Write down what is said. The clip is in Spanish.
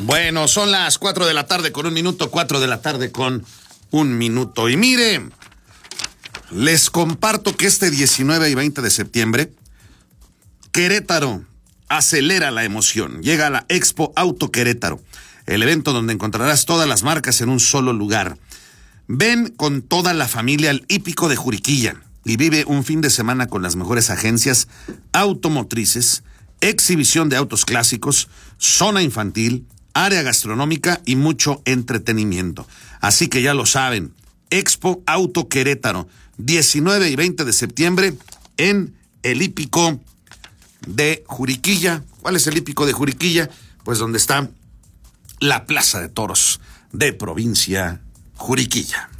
Bueno, son las 4 de la tarde con 1 minuto, 4 de la tarde con 1 minuto. Y mire, les comparto que este 19 y 20 de septiembre, Querétaro acelera la emoción. Llega a la Expo Auto Querétaro, el evento donde encontrarás todas las marcas en un solo lugar. Ven con toda la familia al hípico de Juriquilla y vive un fin de semana con las mejores agencias automotrices, exhibición de autos clásicos, zona infantil, área gastronómica y mucho entretenimiento. Así que ya lo saben, Expo Auto Querétaro, 19 y 20 de septiembre en el hípico de Juriquilla. ¿Cuál es el hípico de Juriquilla? Pues donde está la Plaza de Toros de Provincia Juriquilla.